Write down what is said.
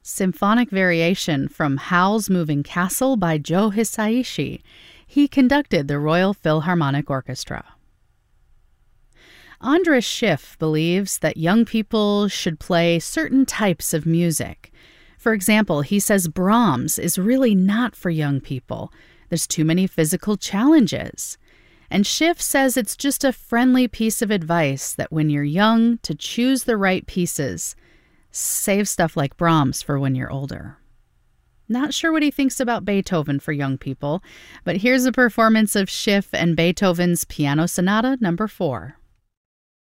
Symphonic Variation from Howl's Moving Castle by Joe Hisaishi. He conducted the Royal Philharmonic Orchestra. Andras Schiff believes that young people should play certain types of music. For example, he says Brahms is really not for young people. There's too many physical challenges. And Schiff says it's just a friendly piece of advice that when you're young, to choose the right pieces. Save stuff like Brahms for when you're older. Not sure what he thinks about Beethoven for young people, but here's a performance of Schiff and Beethoven's Piano Sonata No. 4.